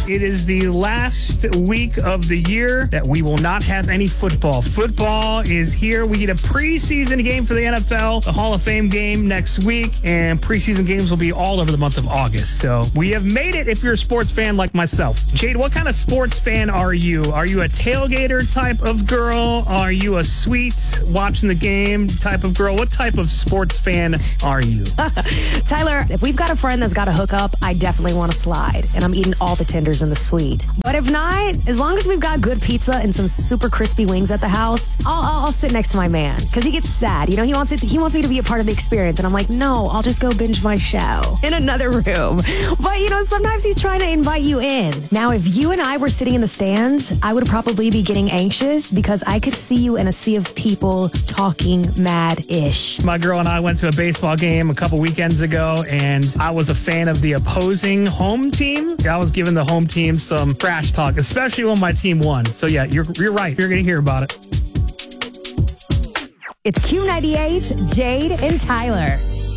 It is the last week of the year that we will not have any football. Football is here. We get a preseason game for the NFL, the Hall of Fame game next week, and preseason games will be all over the month of August. So we have made it if you're a sports fan like myself. Jade, what kind of sports fan are you? Are you a tailgater type of girl? Are you a sweet watching the game type of girl? What type of sports fan are you? Tyler, if we've got a friend that's got a hookup, I definitely want to slide, and I'm eating all the tenders in the suite. But if not, as long as we've got good pizza and some super crispy wings at the house, I'll sit next to my man because he gets sad. You know, he wants me to be a part of the experience, and I'm like, no, I'll just go binge my show in another room. But you know, sometimes he's trying to invite you in. Now, if you and I were sitting in the stands, I would probably be getting anxious because I could see you in a sea of people talking mad-ish. My girl and I went to a baseball game a couple weekends ago, and I was a fan of the opposing home team. I was giving the home team some trash talk, especially when my team won. So yeah, you're right. You're going to hear about it. It's Q98, Jade and Tyler.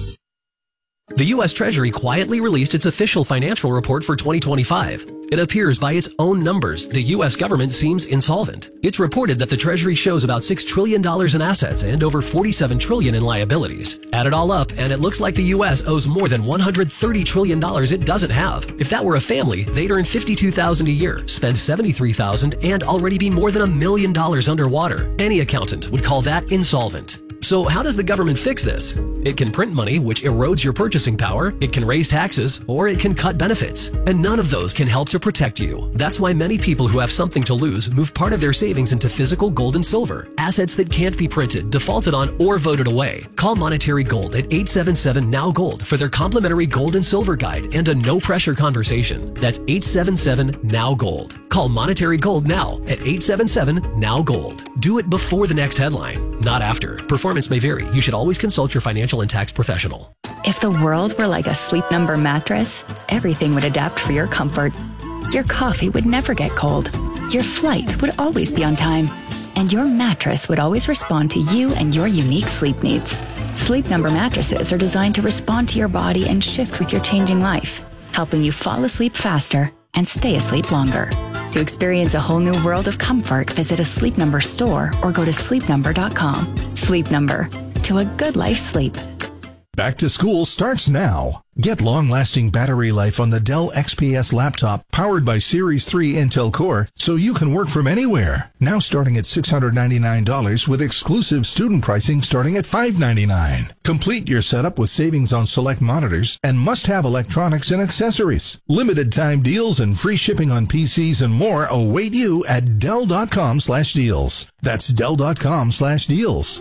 The U.S. Treasury quietly released its official financial report for 2025. It appears by its own numbers, the U.S. government seems insolvent. It's reported that the Treasury shows about $6 trillion in assets and over $47 trillion in liabilities. Add it all up, and it looks like the U.S. owes more than $130 trillion it doesn't have. If that were a family, they'd earn $52,000 a year, spend $73,000, and already be more than $1 million underwater. Any accountant would call that insolvent. So how does the government fix this? It can print money, which erodes your purchasing power, it can raise taxes, or it can cut benefits. And none of those can help to protect you. That's why many people who have something to lose move part of their savings into physical gold and silver, assets that can't be printed, defaulted on, or voted away. Call Monetary Gold at 877-NOW-GOLD for their complimentary gold and silver guide and a no-pressure conversation. That's 877-NOW-GOLD. Call Monetary Gold now at 877-NOW-GOLD. Do it before the next headline, not after. Performance may vary. You should always consult your financial and tax professional. If the world were like a Sleep Number mattress, everything would adapt for your comfort. Your coffee would never get cold. Your flight would always be on time. And your mattress would always respond to you and your unique sleep needs. Sleep Number mattresses are designed to respond to your body and shift with your changing life, helping you fall asleep faster and stay asleep longer. To experience a whole new world of comfort, visit a Sleep Number store or go to sleepnumber.com. Sleep Number, to a good life sleep. Back to school starts now. Get long-lasting battery life on the Dell XPS laptop powered by Series 3 Intel Core so you can work from anywhere. Now starting at $699 with exclusive student pricing starting at $599. Complete your setup with savings on select monitors and must-have electronics and accessories. Limited time deals and free shipping on PCs and more await you at Dell.com/deals. That's Dell.com/deals.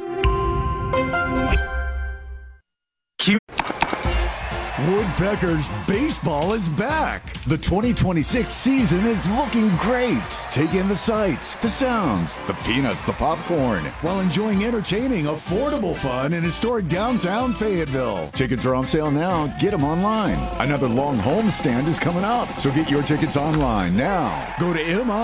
Woodpeckers baseball is back. The 2026 season is looking great. Take in the sights, the sounds, the peanuts, the popcorn, while enjoying entertaining, affordable fun in historic downtown Fayetteville. Tickets are on sale now. Get them online. Another long homestand is coming up, so get your tickets online now. Go to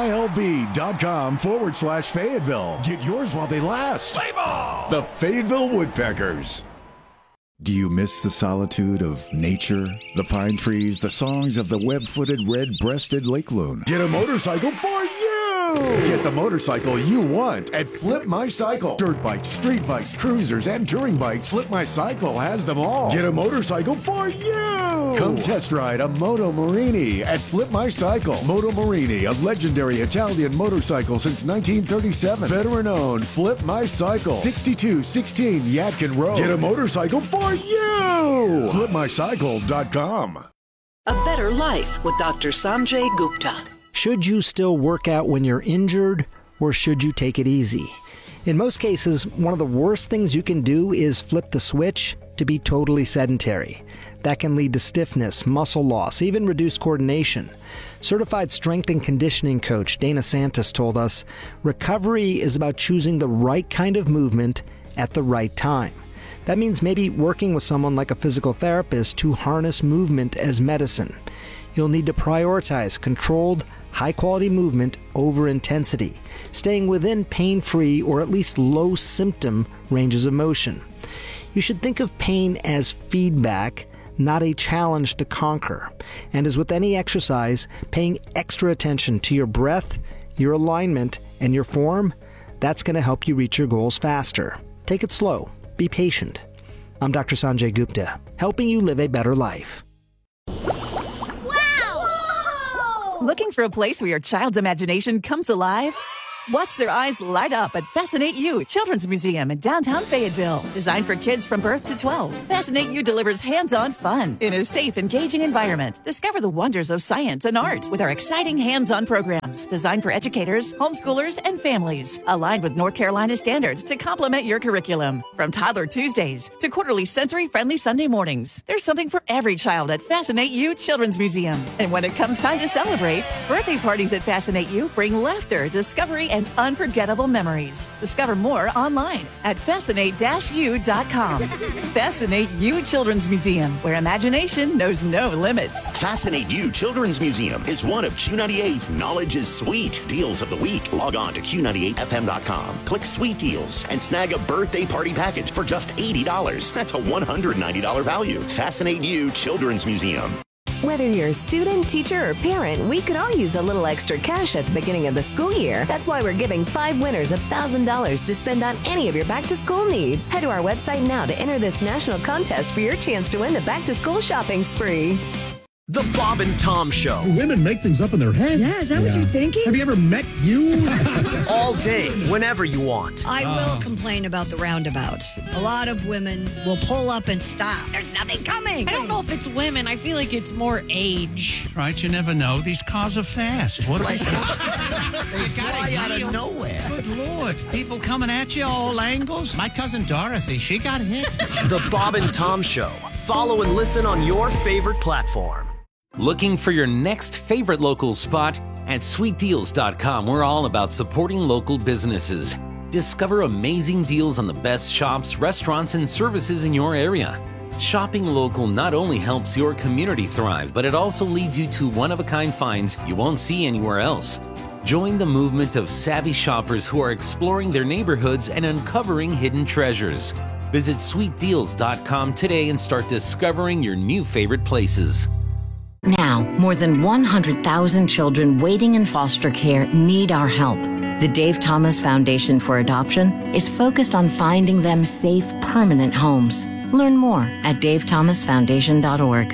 MILB.com/Fayetteville. Get yours while they last. Play ball! The Fayetteville Woodpeckers. Do you miss the solitude of nature? The pine trees, the songs of the web-footed, red-breasted lake loon. Get a motorcycle for you! Get the motorcycle you want at Flip My Cycle. Dirt bikes, street bikes, cruisers, and touring bikes. Flip My Cycle has them all. Get a motorcycle for you! Come test ride a Moto Morini at Flip My Cycle. Moto Morini, a legendary Italian motorcycle since 1937. Veteran-owned. Flip My Cycle. 6216 Yadkin Road. Get a motorcycle for you! FlipMyCycle.com. A better life with Dr. Sanjay Gupta. Should you still work out when you're injured, or should you take it easy? In most cases, one of the worst things you can do is flip the switch to be totally sedentary. That can lead to stiffness, muscle loss, even reduced coordination. Certified strength and conditioning coach Dana Santos told us, recovery is about choosing the right kind of movement at the right time. That means maybe working with someone like a physical therapist to harness movement as medicine. You'll need to prioritize controlled, high-quality movement over intensity, staying within pain-free or at least low-symptom ranges of motion. You should think of pain as feedback, not a challenge to conquer. And as with any exercise, paying extra attention to your breath, your alignment, and your form, that's going to help you reach your goals faster. Take it slow. Be patient. I'm Dr. Sanjay Gupta, helping you live a better life. Wow! Looking for a place where your child's imagination comes alive? Watch their eyes light up at Fascinate You Children's Museum in downtown Fayetteville. Designed for kids from birth to 12, Fascinate You delivers hands-on fun in a safe, engaging environment. Discover the wonders of science and art with our exciting hands-on programs designed for educators, homeschoolers, and families. Aligned with North Carolina standards to complement your curriculum. From Toddler Tuesdays to quarterly sensory-friendly Sunday mornings, there's something for every child at Fascinate You Children's Museum. And when it comes time to celebrate, birthday parties at Fascinate You bring laughter, discovery, and unforgettable memories. Discover more online at fascinate-u.com. Fascinate You Children's Museum, where imagination knows no limits. Fascinate You Children's Museum is one of Q98's Knowledge is Sweet deals of the week. Log on to Q98FM.com, click Sweet Deals, and snag a birthday party package for just $80. That's a $190 value. Fascinate You Children's Museum. Whether you're a student, teacher, or parent, we could all use a little extra cash at the beginning of the school year. That's why we're giving 5 winners $1,000 to spend on any of your back-to-school needs. Head to our website now to enter this national contest for your chance to win the back-to-school shopping spree. The Bob and Tom Show. Women make things up in their head. Yeah, is that what you're thinking? Have you ever met you? All day, whenever you want. I will complain about the roundabouts. A lot of women will pull up and stop. There's nothing coming. I don't know if it's women. I feel like it's more age. Right, you never know. These cars are fast. What are they? They fly out of nowhere. Good Lord. People coming at you all angles. My cousin Dorothy, she got hit. The Bob and Tom Show. Follow and listen on your favorite platform. Looking for your next favorite local spot? At SweetDeals.com, we're all about supporting local businesses. Discover amazing deals on the best shops, restaurants, and services in your area. Shopping local not only helps your community thrive, but it also leads you to one-of-a-kind finds you won't see anywhere else. Join the movement of savvy shoppers who are exploring their neighborhoods and uncovering hidden treasures. Visit SweetDeals.com today and start discovering your new favorite places. Now, more than 100,000 children waiting in foster care need our help. The Dave Thomas Foundation for Adoption is focused on finding them safe, permanent homes. Learn more at davethomasfoundation.org.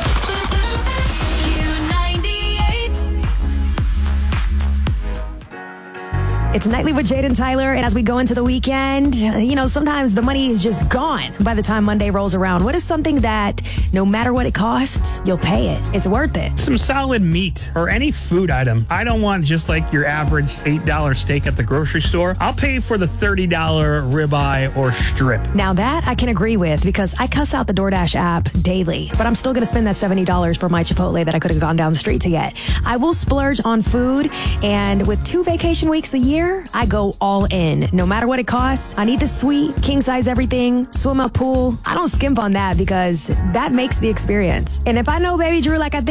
It's Nightly with Jade and Tyler, and as we go into the weekend, sometimes the money is just gone by the time Monday rolls around. What is something that, no matter what it costs, you'll pay it? It's worth it. Some solid meat or any food item. I don't want just like your average $8 steak at the grocery store. I'll pay for the $30 ribeye or strip. Now that I can agree with, because I cuss out the DoorDash app daily, but I'm still going to spend that $70 for my Chipotle that I could have gone down the street to get. I will splurge on food, and with 2 vacation weeks a year, I go all in. No matter what it costs, I need the suite, king size everything, swim up pool. I don't skimp on that because that makes the experience. And if I know Baby Drew like I think